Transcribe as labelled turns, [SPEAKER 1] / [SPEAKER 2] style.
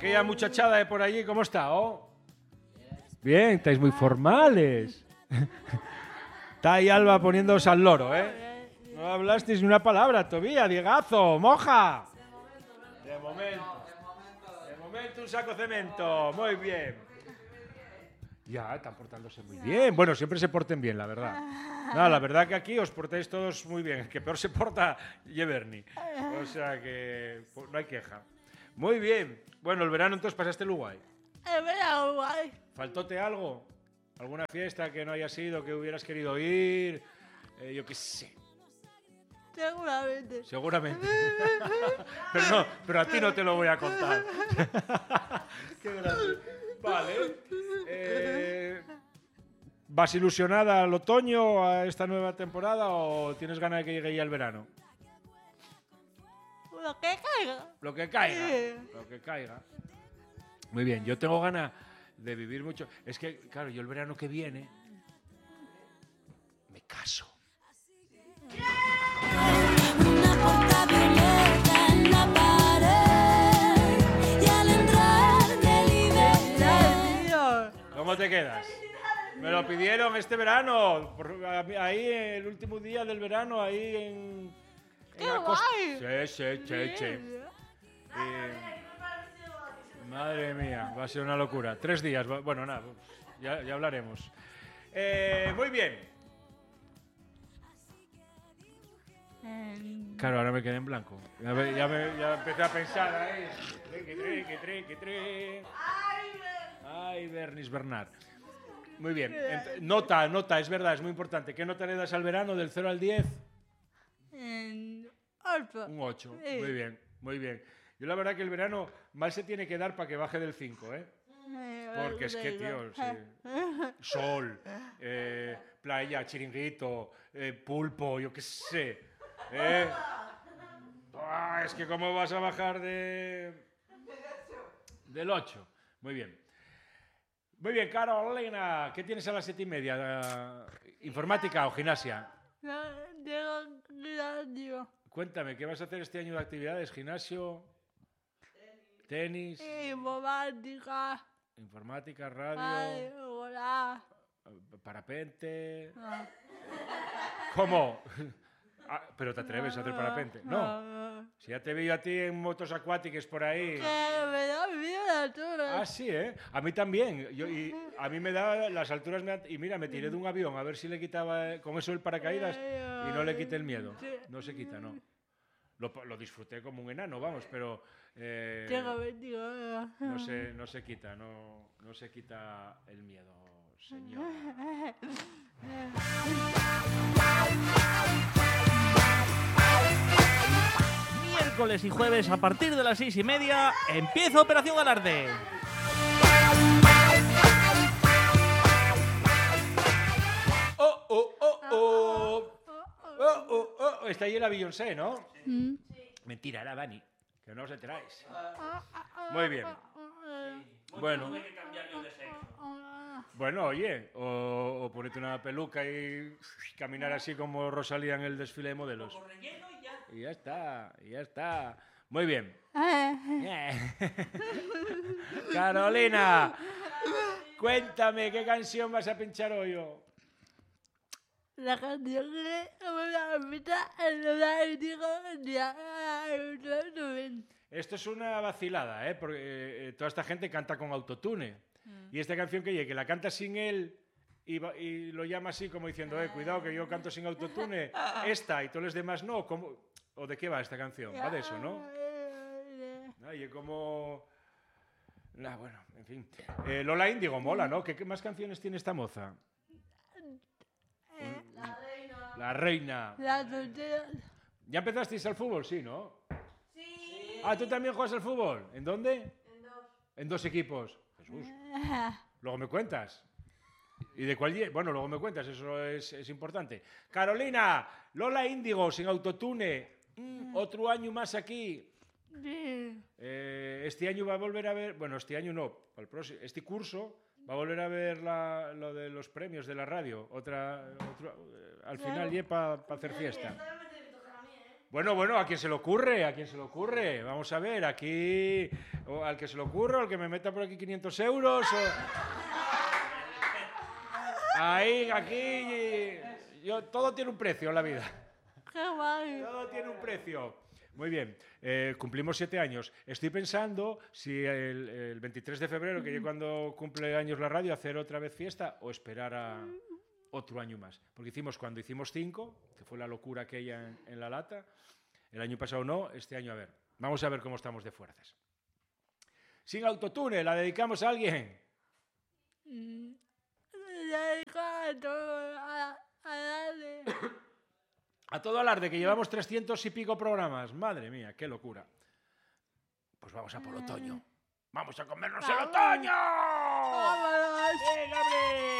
[SPEAKER 1] aquella muchachada de por allí, ¿cómo está? Oh? Bien, estáis muy formales. Está ahí Alba poniéndoos al loro, ¿eh? No hablasteis ni una palabra todavía, Diegazo, moja. De momento un saco de cemento, muy bien. Ya, están portándose muy bien. Bueno, siempre se porten bien, la verdad. No, la verdad que aquí os portáis todos muy bien. El que peor se porta, Yeverni. O sea que no hay queja. Muy bien. Bueno, el verano entonces pasaste el guay.
[SPEAKER 2] El verano guay.
[SPEAKER 1] ¿Faltóte algo? ¿Alguna fiesta que no hayas ido, que hubieras querido ir? Yo qué sé.
[SPEAKER 2] Seguramente.
[SPEAKER 1] Seguramente. Pero no, pero a ti no te lo voy a contar. Qué grande. Vale. ¿Vas ilusionada al otoño, a esta nueva temporada, o tienes ganas de que llegue ya el verano?
[SPEAKER 2] Lo que caiga.
[SPEAKER 1] Lo que caiga.
[SPEAKER 2] Sí.
[SPEAKER 1] Lo que caiga. Muy bien, yo tengo ganas de vivir mucho. Es que, claro, yo el verano que viene me caso.
[SPEAKER 3] Una porta violeta en la pared y al entrar me liberé.
[SPEAKER 1] ¿Cómo te quedas? Me lo pidieron este verano, ahí el último día del verano, ahí en la costa. Sí. Madre mía, va a ser una locura. 3 días, bueno, nada, ya hablaremos. Muy bien. Claro, ahora me quedé en blanco. Ya empecé a pensar ahí. Ay, Bernis Bernard. Muy bien. Nota, es verdad, es muy importante. ¿Qué nota le das al verano del 0 al 10?
[SPEAKER 2] 8.
[SPEAKER 1] Un 8.
[SPEAKER 2] Sí.
[SPEAKER 1] Muy bien. Yo la verdad que el verano mal se tiene que dar para que baje del 5, ¿eh? Porque es que, tío, sí. Sol, playa, chiringuito, pulpo, yo qué sé. Es que cómo vas a bajar del 8. Muy bien, Carolina, ¿qué tienes a las 7:30? ¿Informática o gimnasia? Cuéntame, ¿qué vas a hacer este año de actividades? ¿Gimnasio? ¿Tenis? Informática, radio, parapente. ¿Cómo? ¿Pero te atreves a hacer parapente? No. Si ya te veo a ti en motos acuáticas por ahí.
[SPEAKER 2] Me da miedo la altura.
[SPEAKER 1] Ah, sí, ¿eh? A mí también. Y a mí me da las alturas. Y mira, me tiré de un avión a ver si le quitaba con eso el paracaídas y no le quité el miedo. No se quita, no. Lo disfruté como un enano, vamos, pero no se quita, no se quita el miedo, señor.
[SPEAKER 4] Miércoles y jueves a partir de las 6:30 empieza Operación Alarde.
[SPEAKER 1] Está ahí la Beyoncé, ¿no? Mentira, era Dani, que no os enteráis. Muy bien. Bueno, oye, o ponete una peluca y caminar así como Rosalía en el desfile de modelos. Y ya está. Muy bien. Carolina, cuéntame, ¿qué canción vas a pinchar hoy?
[SPEAKER 2] La canción que me la repita el digo ya.
[SPEAKER 1] Esto es una vacilada, ¿eh? Porque toda esta gente canta con autotune. Y esta canción que la canta sin él y lo llama así como diciendo, cuidado que yo canto sin autotune, esta y todos los demás no. ¿O de qué va esta canción? Va de eso, ¿no? Y como... bueno, en fin. Lola Índigo mola, ¿no? ¿Qué más canciones tiene esta moza? La reina.
[SPEAKER 2] La soltera.
[SPEAKER 1] ¿Ya empezasteis al fútbol? Sí, ¿no?
[SPEAKER 3] Sí.
[SPEAKER 1] Ah, ¿tú también juegas al fútbol? ¿En dónde?
[SPEAKER 3] En 2.
[SPEAKER 1] En 2 equipos. Jesús. Luego me cuentas. ¿Y de cuál? Bueno, luego me cuentas, eso es importante. Carolina, Lola Índigo, sin autotune. Otro año más aquí.
[SPEAKER 2] Sí.
[SPEAKER 1] Este año va a volver a ver... Bueno, este año no. Este curso va a volver a ver lo de los premios de la radio. Al final, para hacer fiesta.
[SPEAKER 3] Esta vez me tiene que tocar a mí, ¿eh?
[SPEAKER 1] Bueno, ¿a quién se le ocurre? ¿A quién se le ocurre? Vamos a ver, aquí... o al que se le ocurre, o al que me meta por aquí 500 euros, o... Ahí, aquí... todo tiene un precio en la vida.
[SPEAKER 2] Qué guay.
[SPEAKER 1] Todo tiene un precio. Muy bien, cumplimos 7 años. Estoy pensando si el 23 de febrero, que es cuando cumple años la radio, hacer otra vez fiesta o esperar a otro año más. Porque cuando hicimos 5, que fue la locura aquella en La Lata, el año pasado no, este año a ver. Vamos a ver cómo estamos de fuerzas. Sin autotune, ¿la dedicamos a alguien?
[SPEAKER 2] Dedico a todo, a darle.
[SPEAKER 1] A todo alarde, que llevamos 300 y pico programas. Madre mía, qué locura. Pues vamos a por otoño. ¡Vamos a comernos el otoño!
[SPEAKER 2] ¡Vámonos!
[SPEAKER 1] ¡Venga, hombre!